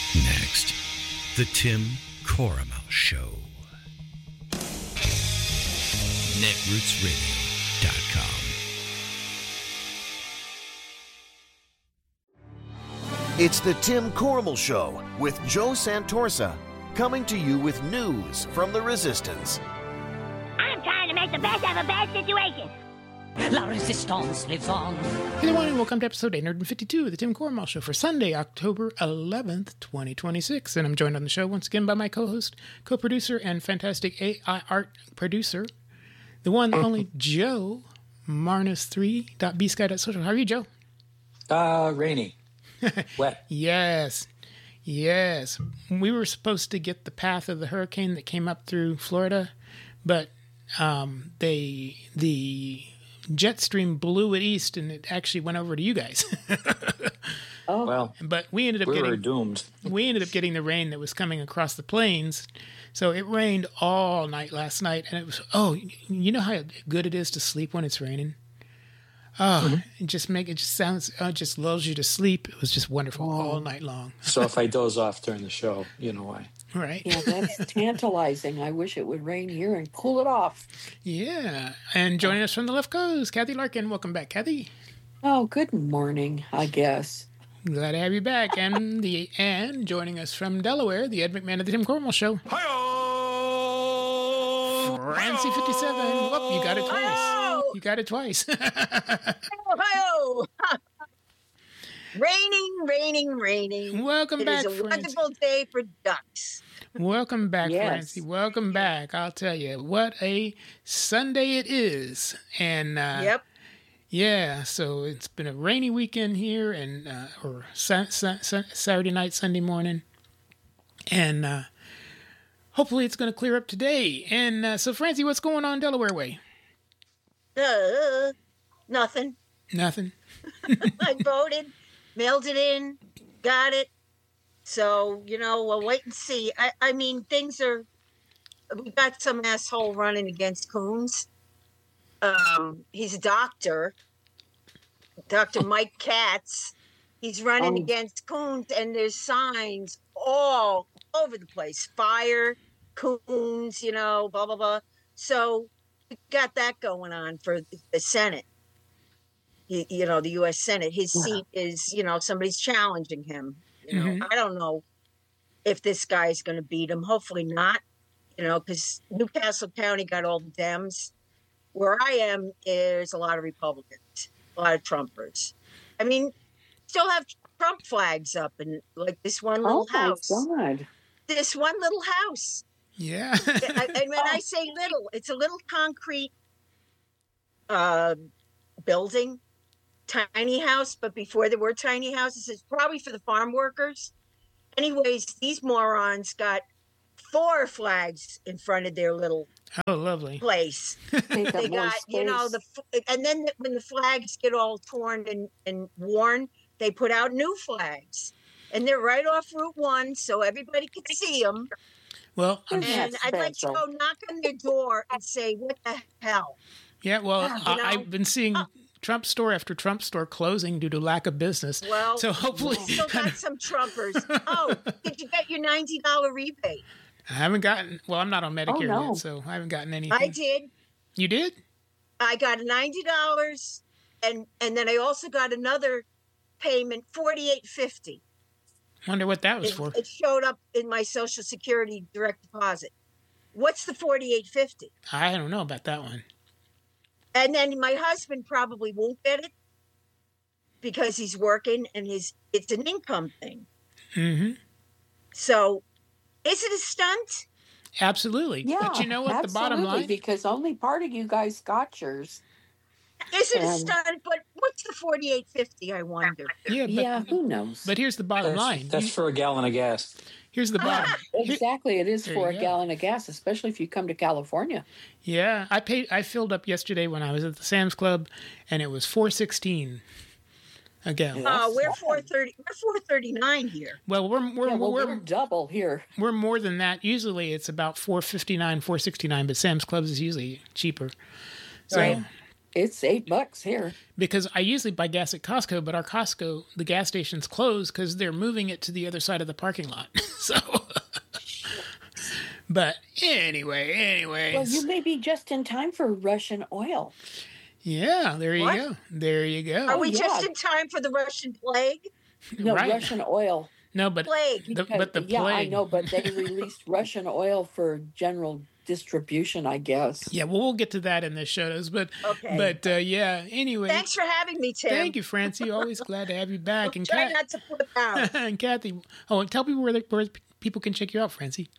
Next, the Tim Corrimal Show. netrootsradio.com. It's the Tim Corrimal Show with Joe Santorsa, coming to you with news from the Resistance. I'm trying to make the best of a bad situation. La Resistance lives on. Hey everyone, and welcome to episode 852 of the Tim Corrimal Show for Sunday, October 11th, 2026. And I'm joined on the show once again by my co-host, co-producer, and fantastic AI art producer, the one, the only Joe Marnus3.bsky.social. How are you, Joe? Rainy. Wet. Yes. We were supposed to get the path of the hurricane that came up through Florida, but the jet stream blew it east, and it actually went over to you guys. Oh, well, but we were doomed. We ended up getting the rain that was coming across the plains. So it rained all night last night, and it was, you know how good it is to sleep when it's raining? Oh, it just lulls you to sleep. It was just wonderful all night long. So if I doze off during the show, you know why. Right. Yeah, that's tantalizing. I wish it would rain here and cool it off. Yeah. And joining us from the left coast, Kathy Larkin. Welcome back, Kathy. Oh, good morning, I guess. Glad to have you back. And joining us from Delaware, the Ed McMahon of the Tim Corrimal Show. Hi-oh! Francie 57. Whoop, you got it twice. Hi-oh! You got it twice. Hi-oh! Raining. Welcome back, It is a Francie. wonderful day for ducks. Welcome back, Yes. Francie. Welcome back. I'll tell you, what a Sunday it is. And Yep. yeah, so it's been a rainy weekend here, and or Saturday night, Sunday morning, and hopefully it's going to clear up today. And so, Francie, what's going on Delaware way? Nothing. Nothing. I voted, mailed it in, got it. So, we'll wait and see. I mean, we got some asshole running against Coons. He's a doctor, Dr. Mike Katz. He's running against Coons, and there's signs all over the place. Fire, Coons, blah, blah, blah. So we got that going on for the Senate. The U.S. Senate. His seat is, somebody's challenging him. I don't know if this guy's going to beat him. Hopefully not, because Newcastle County got all the Dems. Where I am, there's a lot of Republicans, a lot of Trumpers. I mean, still have Trump flags up in like this one little house. Oh, my God. This one little house. Yeah. And when I say little, it's a little concrete building, tiny house. But before there were tiny houses, it's probably for the farm workers. Anyways, these morons got 4 flags in front of their little lovely place. They got, and then when the flags get all torn and worn, they put out new flags. And they're right off Route 1, so everybody can see them. Well, and I'd like to go knock on their door and say, what the hell? Yeah, well, I've been seeing Trump store after Trump store closing due to lack of business. Well, so hopefully... we still got some Trumpers. Did you get your $90 rebate? I haven't gotten... Well, I'm not on Medicare yet, so I haven't gotten anything. I did. You did? I got $90, and then I also got another payment, $48.50. Wonder what that was for. It showed up in my Social Security direct deposit. What's the $48.50? I don't know about that one. And then my husband probably won't get it because he's working and it's an income thing. Mm-hmm. So, is it a stunt? Absolutely. Yeah, but you know what? The bottom line, because only part of you guys got yours. Is it a stunt? But what's the $48.50? I wonder. Yeah, who knows? But here's the bottom line. That's for a gallon of gas. Here's the bottom. Exactly, it is There for you a go. gallon of gas, especially if you come to California. Yeah, I filled up yesterday when I was at the Sam's Club, and it was $4.16 a gallon. We're $4.30. We're $4.39 here. Well, we're double here. We're more than that. Usually it's about $4.59, $4.69, but Sam's Club is usually cheaper. So, Right. It's $8 here. Because I usually buy gas at Costco, but our Costco, the gas station's closed because they're moving it to the other side of the parking lot. So, but anyways. Well, you may be just in time for Russian oil. Yeah, there you What? go. There you go. Are we yeah. just in time for the Russian plague? No, Right. Russian oil. No, but Plague. but the Yeah, I plague. know, but they released Russian oil for general distribution, I guess. Yeah, well, we'll get to that in the shows, but Okay. But yeah. Anyway, Thanks for having me, Tim. thank you, Francie. Always glad to have you back. And Try not to flip out. and Kathy. Oh, and tell people where people can check you out, Francie.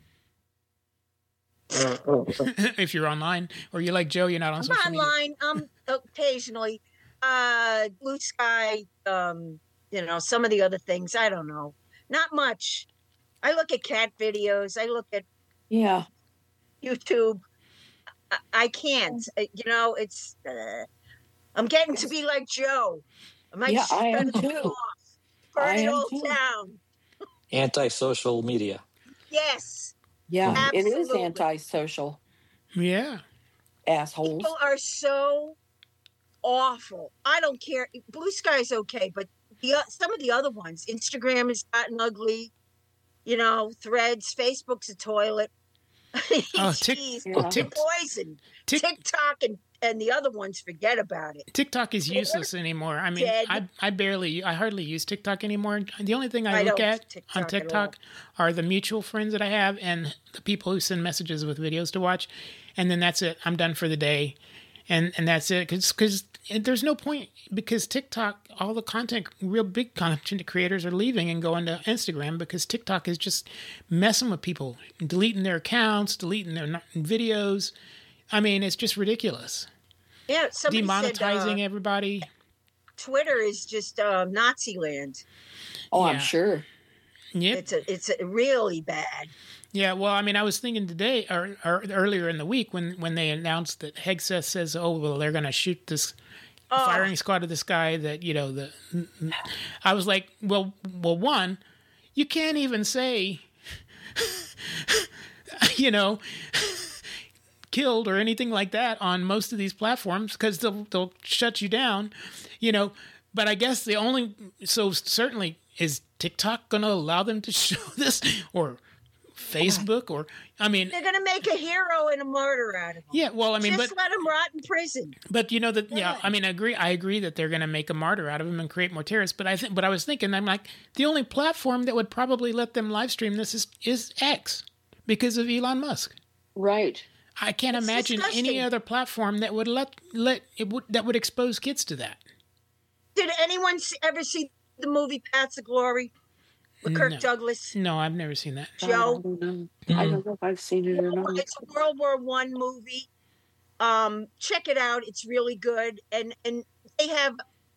If you're online, or you're like Joe, you're not on I'm social media. online. Occasionally, Blue Sky. Some of the other things. I don't know. Not much. I look at cat videos. I look at Yeah. YouTube. I can't. It's. I'm getting to be like Joe. I might Yeah, I am shut it too. off, burn I it am all too. down. Anti-social media. Yes, Yeah, it is Absolutely. antisocial, Yeah. assholes. people are so awful. I don't care. Blue Sky's okay, but some of the other ones, Instagram has gotten ugly. Threads, Facebook's a toilet. Oh, Jeez, Yeah. they're poison. Tik- TikTok and the other ones, forget about it. TikTok is useless anymore. I mean, Dead. I hardly use TikTok anymore. The only thing I I look don't at TikTok on at TikTok are the mutual friends that I have and the people who send messages with videos to watch, and then that's it. I'm done for the day, and that's it. Because there's no point, because TikTok, all the real big content creators are leaving and going to Instagram because TikTok is just messing with people, deleting their accounts, deleting their videos. I mean, it's just ridiculous. Yeah, somebody Demonetizing said everybody. Twitter is just Nazi land. Oh, Yeah. I'm sure. Yep. It's really bad. Yeah, well, I mean, I was thinking today or earlier in the week when they announced that Hegseth says, "Oh, well, they're going to shoot this firing squad of this guy." That I was like, well, one, you can't even say, killed or anything like that on most of these platforms because they'll shut you down, But I guess certainly is TikTok going to allow them to show this, or Facebook, or I mean, They're going to make a hero and a martyr out of him. yeah. Well, I mean, Just let him rot in prison. but I mean, I agree that they're going to make a martyr out of him and create more terrorists. But I was thinking, I'm like, the only platform that would probably let them live stream this is X because of Elon Musk. Right. I can't It's imagine disgusting. any other platform that would that would expose kids to that. Did anyone ever see the movie Paths of Glory with Kirk No. Douglas? No, I've never seen that. I Joe? don't know. I don't know if I've seen it or not. It's a World War I movie. Check it out. It's really good. And they have,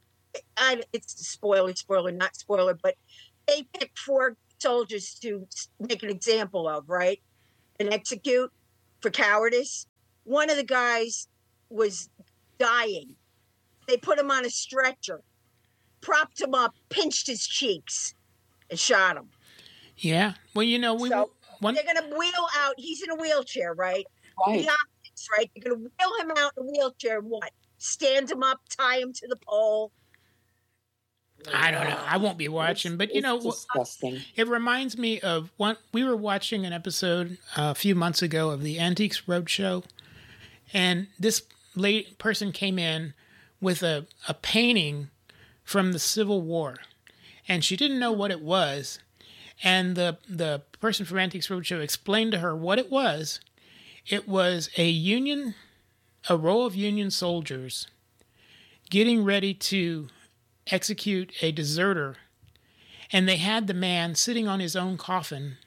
it's spoiler, not spoiler, but they picked 4 soldiers to make an example of, right? And execute for cowardice. One of the guys was dying. They put him on a stretcher, propped him up, pinched his cheeks, and shot him. Yeah. Well, So they're going to wheel out. He's in a wheelchair, right? Right. The optics, right? They're going to wheel him out in a wheelchair and what? Stand him up, tie him to the pole. I don't know. I won't be watching, but It's disgusting. it reminds me of one. We were watching an episode a few months ago of the Antiques Roadshow, and this person came in with a painting from the Civil War, and she didn't know what it was. And the person from Antiques Roadshow explained to her what it was. It was a row of Union soldiers getting ready to execute a deserter, and they had the man sitting on his own coffin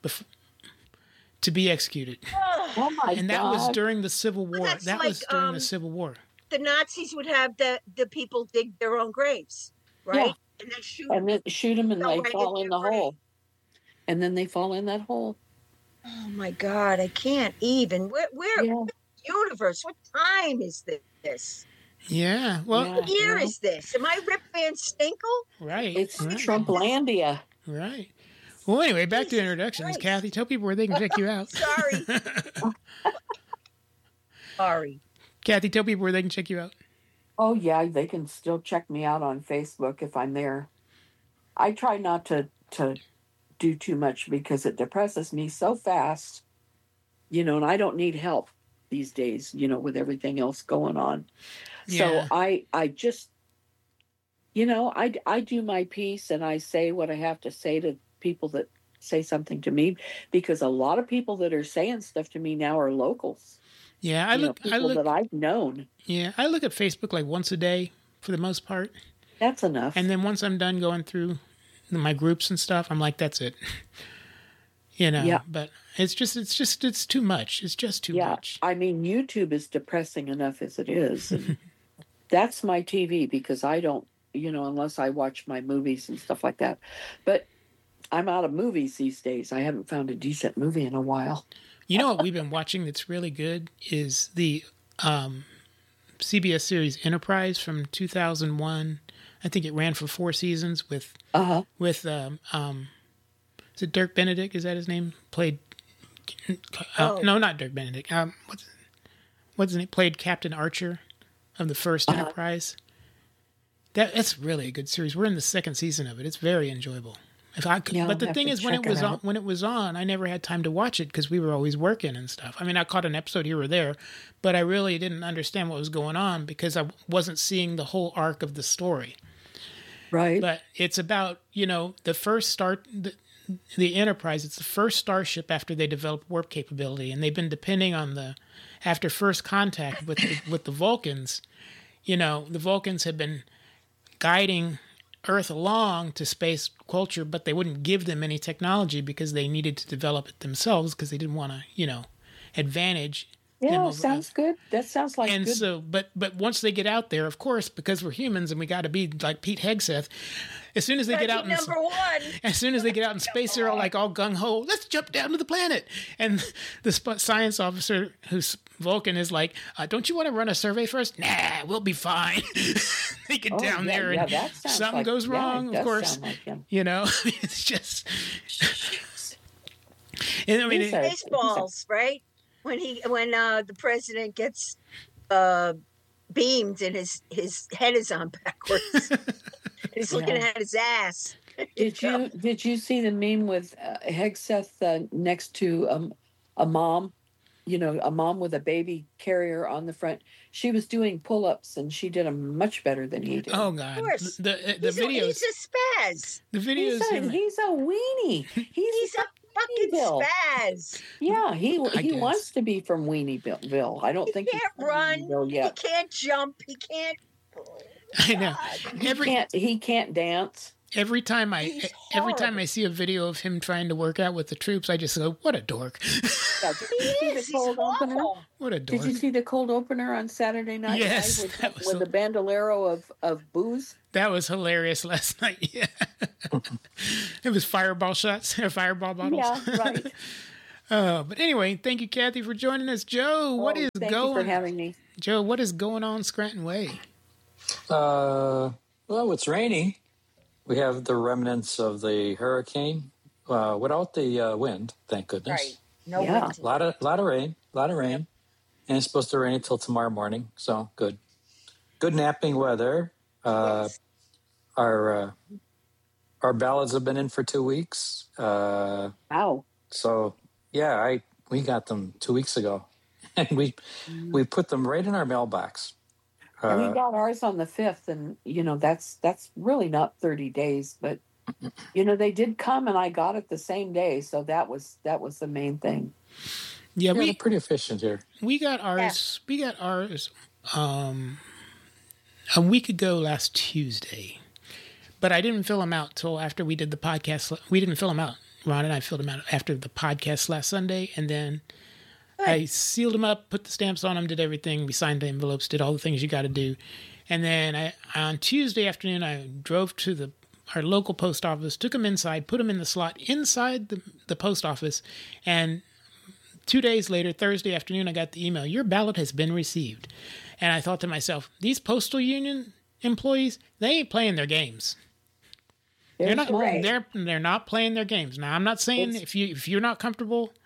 to be executed. Oh my And that God. was during the Civil War. that's That like, was during the Civil War. The Nazis would have the people dig their own graves, right? Yeah. And then shoot And then shoot them and Go they right fall in in the their hole. And then they fall in that hole. Oh my God, I can't even. Where Yeah. what universe? What time is this? Yeah. Well, Yeah. What year is this? Am I Rip Van Stinkle? right. It's right, Trumplandia. right. Well, anyway, back to Jesus introductions. Christ. Kathy, tell people where they can check you out. Sorry. Sorry. Kathy, tell people where they can check you out. Oh, yeah, they can still check me out on Facebook if I'm there. I try not to do too much because it depresses me so fast, and I don't need help these days, with everything else going on. Yeah. So I just, I do my piece and I say what I have to say to people that say something to me, because a lot of people that are saying stuff to me now are locals. Yeah, I look that I've known. Yeah, I look at Facebook like once a day for the most part. That's enough. And then once I'm done going through my groups and stuff, I'm like, that's it. Yeah. But it's too much. It's just too much. I mean, YouTube is depressing enough as it is. And that's my TV because I don't, unless I watch my movies and stuff like that. But I'm out of movies these days. I haven't found a decent movie in a while. You know what we've been watching that's really good is the CBS series Enterprise from 2001. I think it ran for 4 seasons with is it Dirk Benedict? Is that his name? Played no, not Dirk Benedict. What's his name? Played Captain Archer of the first Enterprise. That's really a good series. We're in the 2nd season of it. It's very enjoyable. But the thing is, when it was on, I never had time to watch it because we were always working and stuff. I mean, I caught an episode here or there, but I really didn't understand what was going on because I wasn't seeing the whole arc of the story. Right. But it's about, the first the Enterprise. It's the first starship after they developed warp capability, and they've been depending on after first contact with the Vulcans. The Vulcans had been guiding Earth along to space culture, but they wouldn't give them any technology because they needed to develop it themselves because they didn't want to, advantage. Yeah, sounds good. That sounds like and good. So, but once they get out there, of course, because we're humans and we got to be like Pete Hegseth. As soon as they get out, as soon as they get out in space, they're all gung ho. Let's jump down to the planet. And the science officer, who's Vulcan, is like, "Don't you want to run a survey first?" Nah, we'll be fine. They get down there and something goes wrong. Of course, it's just. And, I mean, Baseballs, right? When the president gets beamed and his head is on backwards, he's looking at his ass. Did you see the meme with Hegseth next to a mom? A mom with a baby carrier on the front. She was doing pull-ups, and she did them much better than he did. Oh God! Of course. The videos. He's a spaz. The videos. He's a weenie. He's a fucking spaz. Yeah, he wants to be from Weenieville. I don't think he can't run. Yet. He can't jump. He can't. I know. He can't dance. Every time I see a video of him trying to work out with the troops, I just go, "What a dork!" He's awful. What a dork! Did you see the cold opener on Saturday night? Yes, with the bandolero of booze. That was hilarious last night. Yeah, it was fireball shots or fireball bottles. Yeah, right. But anyway, thank you, Kathy, for joining us. Joe, what is thank going? you for having me. Joe, what is going on Scranton Way? Well, it's raining. We have the remnants of the hurricane without the wind, thank goodness. Right. No wind. A lot of rain. Yep. And it's supposed to rain until tomorrow morning, so good. Good napping weather. Yes. Our ballads have been in for 2 weeks. Wow. So, yeah, we got them 2 weeks ago. And we put them right in our mailbox. And we got ours on the 5th, and, that's really not 30 days, but, they did come, and I got it the same day, so that was the main thing. Yeah, we're pretty efficient here. We got ours. Yeah. We got ours a week ago last Tuesday, but I didn't fill them out till after we did the podcast. We didn't fill them out. Ron and I filled them out after the podcast last Sunday, and then I sealed them up, put the stamps on them, did everything. We signed the envelopes, did all the things you got to do. And then on Tuesday afternoon, I drove to our local post office, took them inside, put them in the slot inside the post office. And 2 days later, Thursday afternoon, I got the email, "Your ballot has been received." And I thought to myself, these postal union employees, they ain't playing their games. They're not playing their games. Now, I'm not saying if you're not comfortable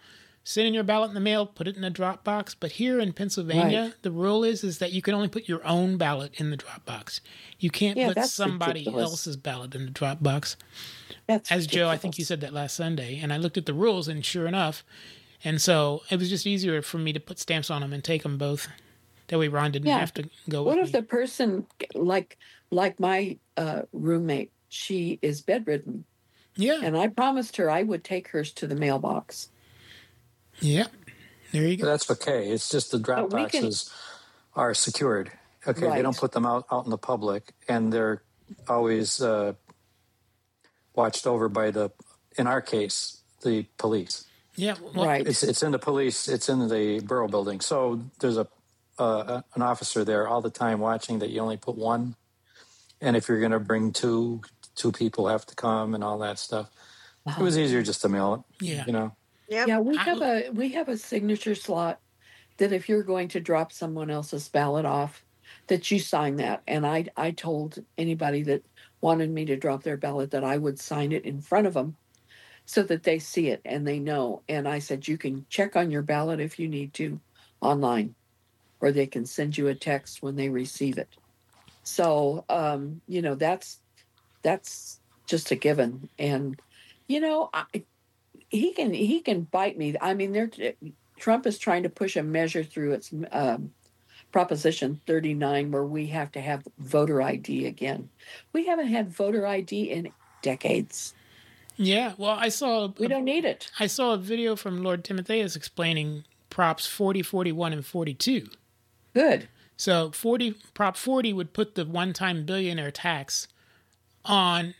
send in your ballot in the mail, put it in a drop box. But here in Pennsylvania, Right. the rule is that you can only put your own ballot in the drop box. You can't put that's somebody ridiculous. else's ballot in the drop box. That's As Joe, I think you ridiculous. said that last Sunday, and I looked at the rules, and sure enough, and so it was just easier for me to put stamps on them and take them both. That way, Ron didn't Yeah. have to go. What with if me. the person, like my roommate, she is bedridden, Yeah, and I promised her I would take hers to the mailbox. yeah. There you go. That's okay. It's just the drop But we can- boxes are secured. Okay, they don't Right. put them out in the public, and they're always watched over by in our case, the police. Yeah, well, Right. It's in the police. It's in the borough building. So there's an officer there all the time watching that you only put one, and if you're going to bring two people have to come and all that stuff. It was easier just to mail it. Yeah. You know. Yep. Yeah, we have a signature slot that if you're going to drop someone else's ballot off, that you sign that. And I told anybody that wanted me to drop their ballot that I would sign it in front of them so that they see it and they know. And I said, you can check on your ballot if you need to online, or they can send you a text when they receive it. So, that's just a given. And, he can bite me. I mean, Trump is trying to push a measure through its Proposition 39 where we have to have voter ID again. We haven't had voter ID in decades. yeah. Well, We don't need it. I saw a video from Lord Timotheus explaining props 40, 41, and 42. Good. So Prop 40 would put the one-time billionaire tax on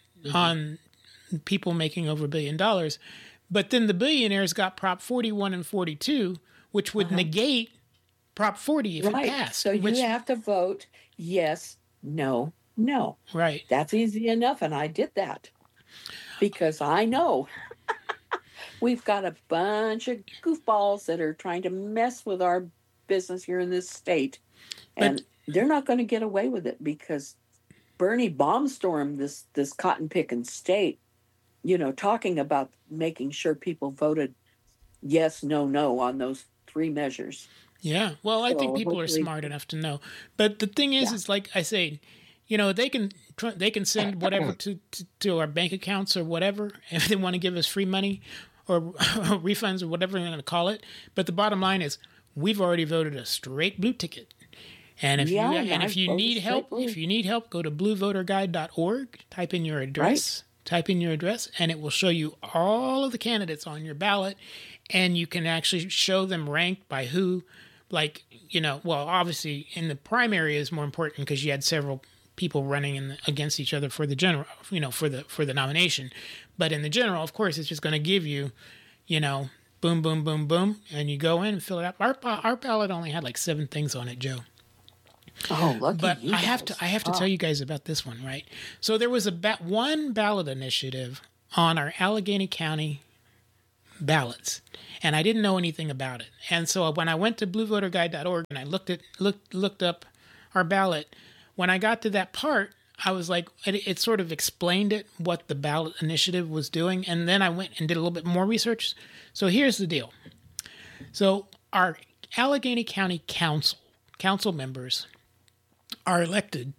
people making over $1 billion. But then the billionaires got Prop 41 and 42, which would negate Prop 40 if it Right. passed. So you which, have to vote yes, no, no. right. That's easy enough. And I did that because I know we've got a bunch of goofballs that are trying to mess with our business here in this state. And they're not going to get away with it because Bernie bombstormed this cotton picking state, talking about making sure people voted yes, no, no on those 3 measures. Yeah. Well, I think So people are hopefully- smart enough to know. But the thing is, is like I say, they can send whatever to our bank accounts or whatever if they want to give us free money or refunds or whatever they're going to call it. But the bottom line is, we've already voted a straight blue ticket. And if Yeah, if you I need voted help, straight blue. go to bluevoterguide.org, type in your address, and it will show you all of the candidates on your ballot, and you can actually show them ranked by who, well, obviously in the primary is more important because you had several people running against each other for the general, for the nomination. But in the general, of course, it's just going to give you, boom, boom, boom, boom, and you go in and fill it out. Our ballot only had like 7 things on it, Joe. Oh, lucky But you I have guys. to tell you guys about this one, right? So there was one ballot initiative on our Allegheny County ballots, and I didn't know anything about it. And so when I went to bluevoterguide.org and I looked up our ballot, when I got to that part, I was like, it sort of explained what the ballot initiative was doing, and then I went and did a little bit more research. So here's the deal. So our Allegheny County council members are elected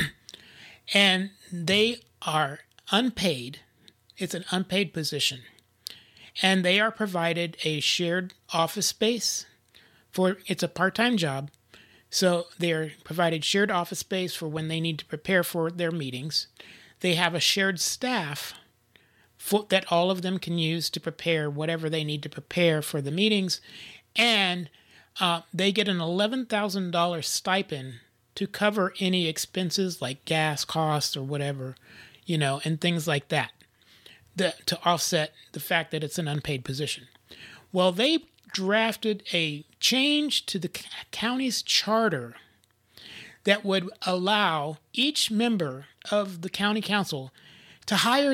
and they are unpaid. It's an unpaid position. And they are provided a shared office space it's a part-time job. So they're provided shared office space for when they need to prepare for their meetings. They have a shared staff that all of them can use to prepare whatever they need to prepare for the meetings. And they get an $11,000 stipend to cover any expenses like gas costs or whatever, and things like that, to offset the fact that it's an unpaid position. Well, they drafted a change to the county's charter that would allow each member of the county council to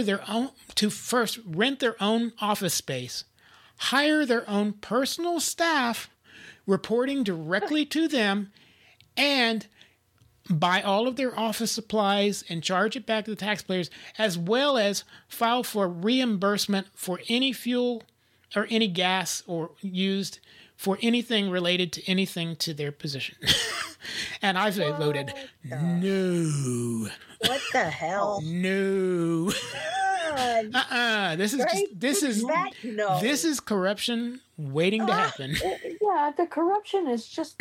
first rent their own office space, hire their own personal staff reporting directly to them, and buy all of their office supplies and charge it back to the taxpayers, as well as file for reimbursement for any fuel or any gas or used for anything related to anything to their position. And I voted no. What the hell? No. This is corruption waiting to happen. Yeah, the corruption is just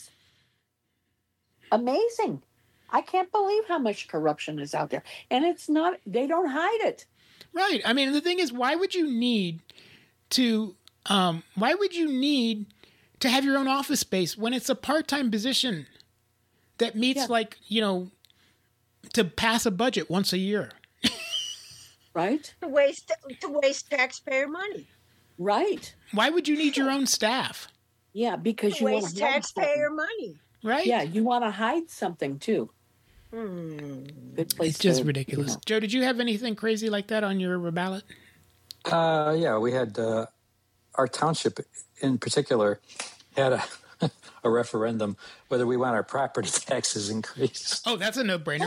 amazing. I can't believe how much corruption is out there. And it's not, they don't hide it. Right. I mean, the thing is, why would you need to have your own office space when it's a part-time position that meets to pass a budget once a year? Right? To waste taxpayer money. Right. Why would you need your own staff? Yeah, because you waste taxpayer money. Right? Yeah, you want to hide something too. Good place. It's just ridiculous. Joe, did you have anything crazy like that on your ballot? Yeah, we had our township in particular had a referendum whether we want our property taxes increased. Oh, that's a no-brainer.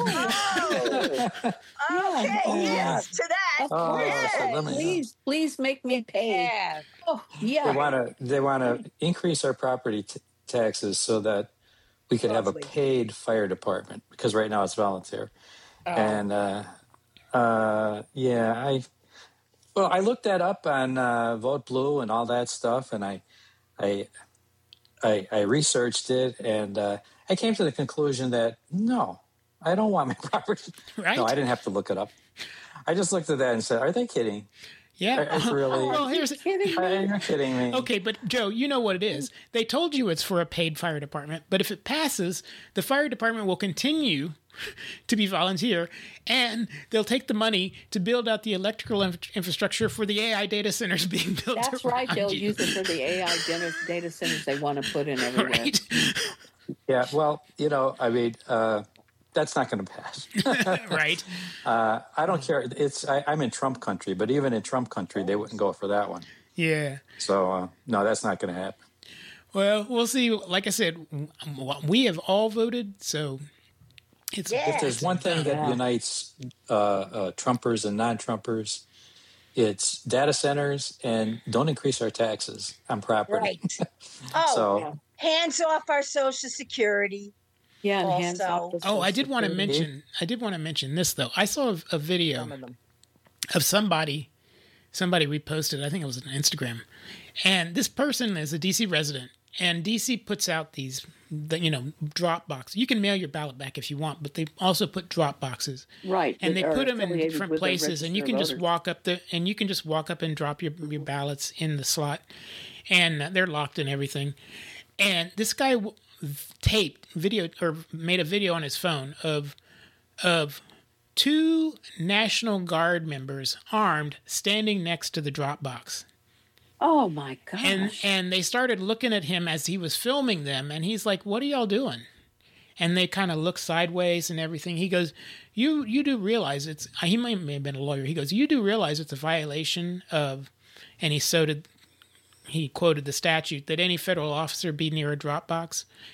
Yes, to that. Please make me pay. Yeah. Oh, yeah. They want to increase our property taxes so that we could have a paid fire department, because right now it's volunteer. And I looked that up on Vote Blue and all that stuff, and I researched it, and I came to the conclusion that no, I don't want my property. Right? No, I didn't have to look it up. I just looked at that and said, "Are they kidding?" Yeah. It's really. Well, you're kidding me. Okay, but Joe, you know what it is. They told you it's for a paid fire department, but if it passes, the fire department will continue to be volunteer, and they'll take the money to build out the electrical infrastructure for the AI data centers being built. That's right. They'll use it for the AI data centers they want to put in everywhere. Right? Yeah. Well, I mean, that's not going to pass. Right. I don't care. I'm in Trump country, but even in Trump country, they wouldn't go for that one. Yeah. So no, that's not going to happen. Well, we'll see. Like I said, we have all voted, so. If there's one thing that unites Trumpers and non-Trumpers, it's data centers and don't increase our taxes on property. Right. Hands off our Social Security. Yeah, and hands off. I did want to mention this though. I saw a video of somebody reposted. I think it was on Instagram, and this person is a DC resident. And DC puts out these, drop boxes. You can mail your ballot back if you want, but they also put drop boxes. Right. And they put them in different places, and you can just walk up and drop your ballots in the slot, and they're locked and everything. And this guy made a video on his phone of 2 National Guard members armed standing next to the drop box. Oh my gosh. And they started looking at him as he was filming them, and he's like, "What are y'all doing?" And they kind of look sideways and everything. He goes, You do realize it's," he may have been a lawyer. He goes, "You do realize it's a violation of," and he quoted the statute, "that any federal officer be near a drop box."